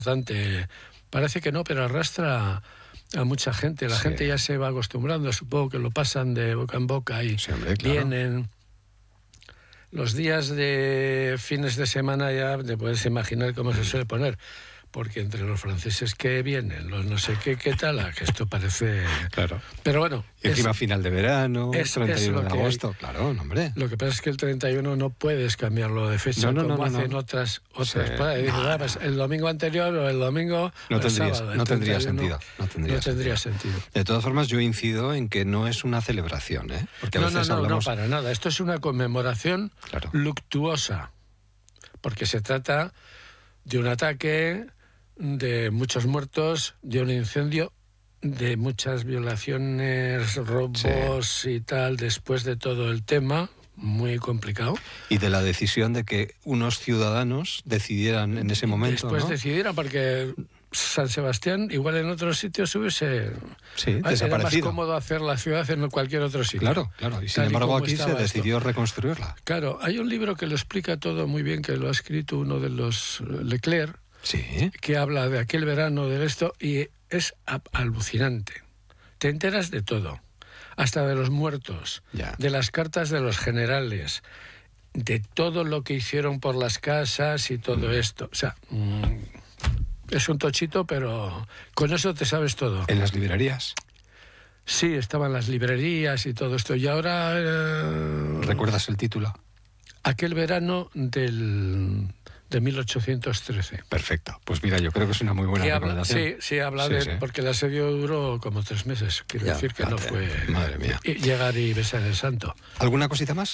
bastante. Parece que no, pero arrastra a mucha gente. La gente ya se va acostumbrando, supongo que lo pasan de boca en boca y hombre, claro. vienen. Los días de fines de semana ya te puedes imaginar cómo se suele poner, porque entre los franceses que vienen, los no sé qué tal, que esto parece... Claro. Pero bueno... Y encima final de verano, es 31 de agosto, claro, hombre. Lo que pasa es que el 31 no puedes cambiarlo de fecha, como hacen otras. Sí. Pues, el domingo anterior o el domingo... No tendría sentido. De todas formas, yo incido en que no es una celebración, ¿eh? Porque a veces hablamos... No, para nada. Esto es una conmemoración luctuosa, porque se trata de un ataque, de muchos muertos, de un incendio, de muchas violaciones, robos y tal, después de todo el tema, muy complicado. Y de la decisión de que unos ciudadanos decidieran en ese momento, después decidieran, porque San Sebastián, igual en otros sitios hubiese... desaparecido. Era más cómodo hacer la ciudad en cualquier otro sitio. Claro. Y sin embargo aquí se decidió reconstruirla. Claro, hay un libro que lo explica todo muy bien, que lo ha escrito uno de los Leclerc, que habla de aquel verano, de esto, y es alucinante. Te enteras de todo, hasta de los muertos, de las cartas de los generales, de todo lo que hicieron por las casas y todo esto. O sea, es un tochito, pero con eso te sabes todo. ¿En las librerías? Sí, estaban las librerías y todo esto. Y ahora... ¿Recuerdas el título? Aquel verano de 1813. Perfecto. Pues mira, yo creo que es una muy buena recomendación. Sí, habla de... Porque el asedio duró como 3 meses. Quiero decir que no fue... Madre mía. Llegar y besar el santo. ¿Alguna cosita más?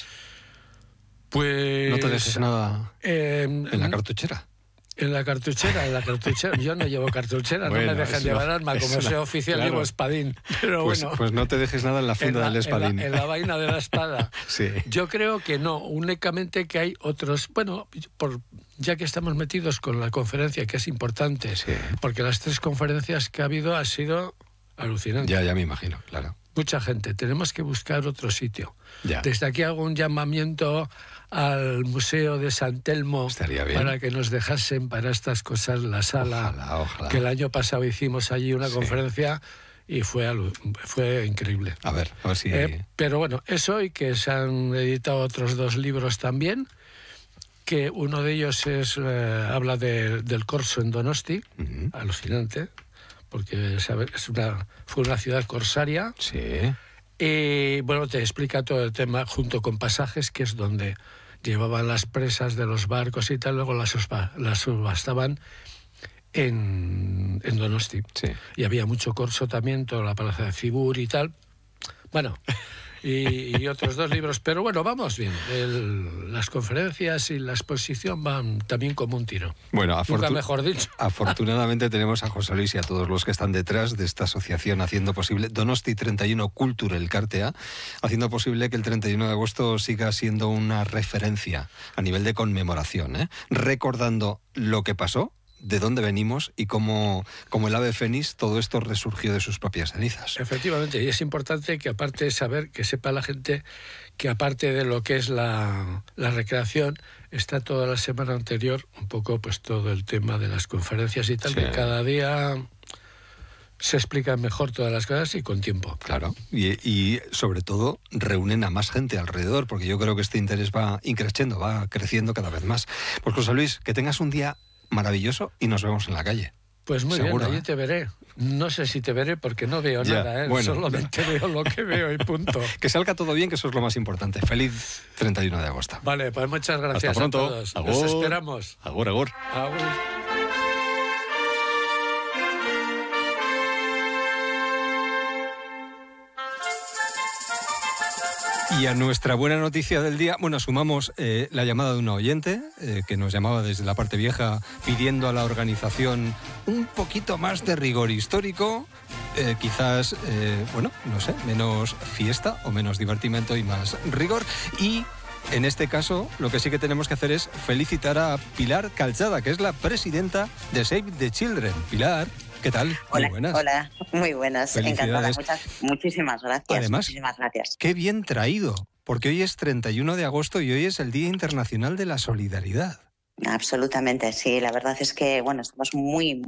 Pues... ¿No te dejes nada en la cartuchera? En la cartuchera. Yo no llevo cartuchera, bueno, no me dejan llevar arma. Como soy oficial, llevo espadín. Pero pues no te dejes nada en la funda del espadín. En la vaina de la espada. Sí. Yo creo que no, únicamente que hay otros... Bueno, ya que estamos metidos con la conferencia, que es importante, porque las 3 conferencias que ha habido ha sido alucinante. Ya me imagino, claro. Mucha gente, tenemos que buscar otro sitio. Ya. Desde aquí hago un llamamiento al Museo de San Telmo para que nos dejasen para estas cosas la sala. Ojalá. Que el año pasado hicimos allí una conferencia y fue increíble. A ver si... pero bueno, eso, y que se han editado otros 2 libros también, que uno de ellos habla del corso en Donosti, alucinante, porque fue una ciudad corsaria. Sí. Y bueno, te explica todo el tema junto con pasajes, que es donde llevaban las presas de los barcos y tal, luego las subastaban en Donosti. Sí. Y había mucho corso también, toda la plaza de Cibur y tal. Bueno, y otros 2 libros. Pero bueno, vamos bien. Las conferencias y la exposición van también como un tiro. Bueno, nunca mejor dicho. Afortunadamente tenemos a José Luis y a todos los que están detrás de esta asociación haciendo posible, Donosti 31 Cultura Elkartea, haciendo posible que el 31 de agosto siga siendo una referencia a nivel de conmemoración, recordando lo que pasó, de dónde venimos y cómo el ave fénix todo esto resurgió de sus propias cenizas. Efectivamente, y es importante que aparte de saber, que sepa la gente que aparte de lo que es la recreación, está toda la semana anterior un poco pues todo el tema de las conferencias y tal, que cada día se explican mejor todas las cosas y con tiempo. Claro, y sobre todo reúnen a más gente alrededor, porque yo creo que este interés va increciendo, va creciendo cada vez más. Pues José Luis, que tengas un día maravilloso y nos vemos en la calle. Pues muy bien, allí te veré. No sé si te veré porque no veo nada, solamente veo lo que veo y punto. Que salga todo bien, que eso es lo más importante. Feliz 31 de agosto. Vale, pues muchas gracias. Hasta pronto. A todos. Agur. Nos esperamos. Agur, agur. Agur. Y a nuestra buena noticia del día, sumamos la llamada de una oyente que nos llamaba desde la parte vieja pidiendo a la organización un poquito más de rigor histórico, quizás, menos fiesta o menos divertimento y más rigor. Y en este caso, lo que sí que tenemos que hacer es felicitar a Pilar Calzada, que es la presidenta de Save the Children. Pilar, ¿qué tal? Hola, muy buenas. Hola, muy buenas. Encantada. Muchísimas gracias. Además, muchísimas gracias. Qué bien traído, porque hoy es 31 de agosto y hoy es el Día Internacional de la Solidaridad. Absolutamente, sí. La verdad es que, bueno, estamos muy,